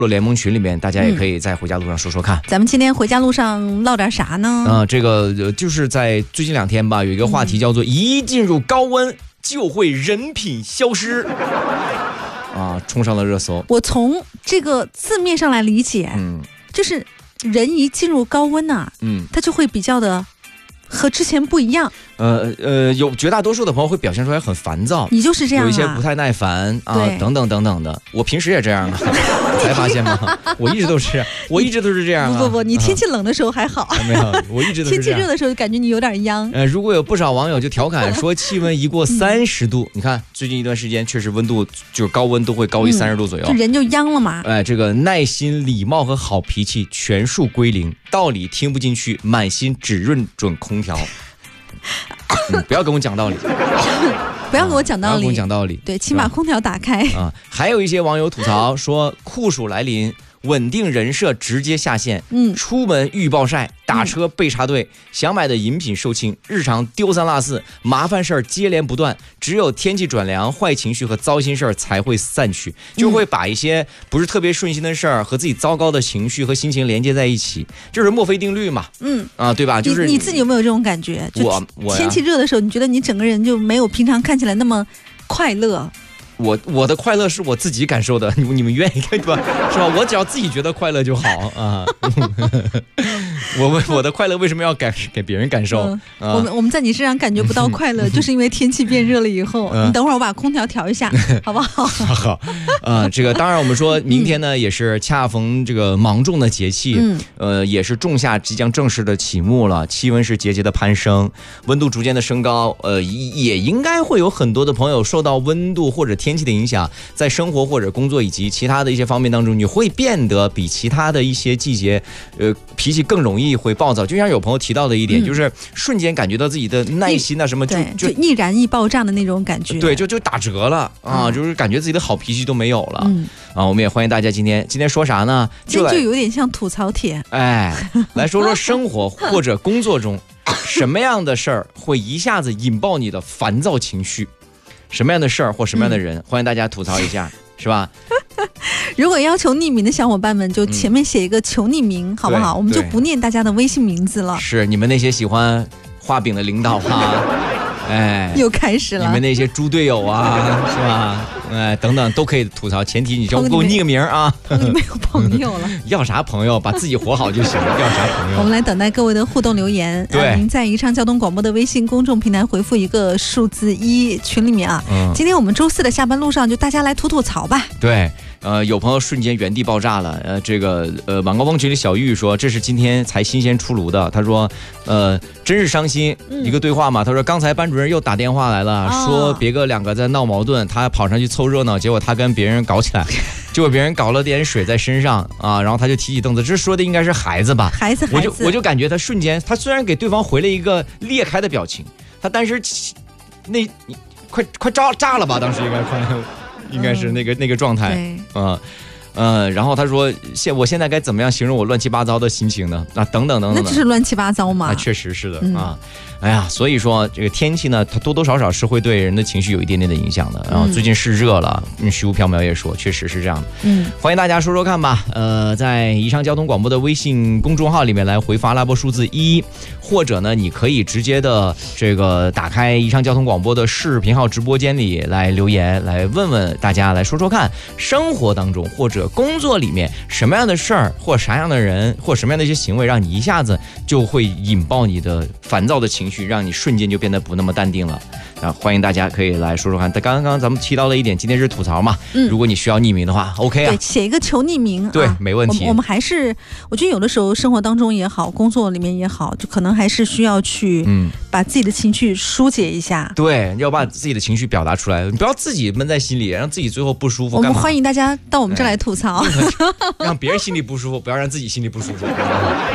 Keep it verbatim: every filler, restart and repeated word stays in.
络联盟群里面，大家也可以在回家路上说说看。 嗯、咱们今天回家路上唠点啥呢？ 啊、呃，这个就是在最近两天吧，有一个话题叫做“一进入高温就会人品消失”，啊，冲上了热搜。 我从这个字面上来理解，嗯，就是人一进入高温呐、啊，嗯，他就会比较的和之前不一样。 呃呃，有绝大多数的朋友会表现出来很烦躁， 你就是这样、啊， 有一些不太耐烦啊，等等等等的。我平时也这样啊，你才发现吗？我一直都是，我一直都是这样、啊。 不不不，你天气冷的时候还好， 啊、没有，我一直都是这样。 天气热的时候就感觉你有点秧。 呃，如果有不少网友就调侃说气温一过三十度，嗯、你看最近一段时间确实温度就是高温都会高于三十度左右， 嗯、就人就秧了嘛。 哎，这个耐心、礼貌和好脾气全数归零，道理听不进去，满心只认准空调。嗯、不要跟我讲道理， 不要跟我讲道理， 不要跟我讲道理。 对，请把空调打开啊！还有一些网友吐槽说，酷暑来临，稳定人设直接下线。嗯，出门遇暴晒，打车被插队，嗯、想买的饮品售罄，日常丢三落四，麻烦事儿接连不断。只有天气转凉，坏情绪和糟心事儿才会散去，就会把一些不是特别顺心的事儿和自己糟糕的情绪和心情连接在一起，就是墨菲定律嘛。嗯啊，对吧？就是你, 你自己有没有这种感觉？ 我我天气热的时候，你觉得你整个人就没有平常看起来那么快乐？ 我我的快乐是我自己感受的，你你们愿意对吧？是吧？我只要自己觉得快乐就好啊。我我的快乐为什么要给给别人感受？嗯啊、我们我们在你身上感觉不到快乐，就是因为天气变热了以后。嗯、你等会儿我把空调调一下，好不好？ 好啊，这个当然我们说明天呢、嗯、也是恰逢这个芒种的节气，嗯，呃，也是仲夏即将正式的启幕了，气温是节节的攀升，温度逐渐的升高，呃，也应该会有很多的朋友受到温度或者天。天气的影响，在生活或者工作以及其他的一些方面当中，你会变得比其他的一些季节，呃，脾气更容易会暴躁。就像有朋友提到的一点，嗯、就是瞬间感觉到自己的耐心啊什么就就就易燃易爆炸的那种感觉， 对，就就打折了啊，嗯、就是感觉自己的好脾气都没有了。嗯、啊，我们也欢迎大家今天今天说啥呢？ 就就有点像吐槽帖， 哎，来说说生活或者工作中什么样的事儿会一下子引爆你的烦躁情绪。什么样的事儿或什么样的人，嗯、欢迎大家吐槽一下，是吧？ 如果要求匿名的小伙伴们，就前面写一个求匿名，嗯、好不好？我们就不念大家的微信名字了。 是你们那些喜欢画饼的领导啊，哎， 又开始了。 你们那些猪队友啊，是吧？哎，等等都可以吐槽，前提你就给我匿个名啊。 你没有朋友了， 要啥朋友？把自己活好就行了，要啥朋友？ 我们来等待各位的互动留言。 对， 啊、您在宜昌交通广播的微信公众平台回复一个数字一群里面啊。嗯，今天我们周四的下班路上，就大家来吐吐槽吧。 对。呃，有朋友瞬间原地爆炸了。呃，这个呃，晚高峰群里小玉说，这是今天才新鲜出炉的。他说，呃，真是伤心。嗯、一个对话嘛，他说刚才班主任又打电话来了，哦、说别个两个在闹矛盾，他跑上去凑热闹，结果他跟别人搞起来，结果别人搞了点水在身上啊，然后他就提起凳子，这说的应该是孩子吧？ 孩子，孩子， 我就我就感觉他瞬间，他虽然给对方回了一个裂开的表情，他但是那你快快炸炸了吧？当时应该快。应该是那个、嗯、那个状态，嗯呃，然后他说现我现在该怎么样形容我乱七八糟的心情呢？啊，等等等等， 那就是乱七八糟嘛。 啊，确实是的、嗯、啊。哎呀，所以说这个天气呢，它多多少少是会对人的情绪有一点点的影响的。然后最近是热了，嗯，虚无缥缈也说，确实是这样的。嗯，欢迎大家说说看吧。呃，在宜昌交通广播的微信公众号里面来回发阿拉伯数字一，或者呢，你可以直接的这个打开宜昌交通广播的视频号直播间里来留言，来问问大家，来说说看，生活当中或者工作里面什么样的事儿，或啥样的人，或什么样的一些行为，让你一下子就会引爆你的烦躁的情绪。让你瞬间就变得不那么淡定了啊！欢迎大家可以来说说看。但刚刚咱们提到了一点，今天是吐槽嘛，嗯，如果你需要匿名的话 ，OK 啊， 对，写一个求匿名， 对， 啊、 没问题。 我, 我们还是，我觉得有的时候生活当中也好，工作里面也好，就可能还是需要去，嗯，把自己的情绪疏解一下。 对，要把自己的情绪表达出来，你不要自己闷在心里，让自己最后不舒服。 我们欢迎大家到我们这来吐槽， 让别人心里不舒服，不要让自己心里不舒服。